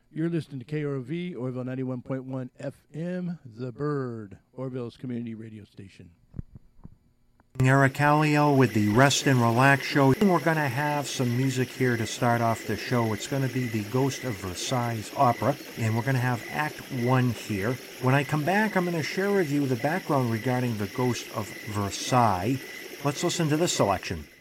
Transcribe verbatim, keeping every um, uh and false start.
You're listening to K R O V, Orville ninety-one point one F M, The Bird, Orville's community radio station. Eric Callio with the Rest and Relax show. We're going to have some music here to start off the show. It's going to be the Ghost of Versailles opera, and we're going to have Act one here. When I come back, I'm going to share with you the background regarding the Ghost of Versailles. Let's listen to this selection.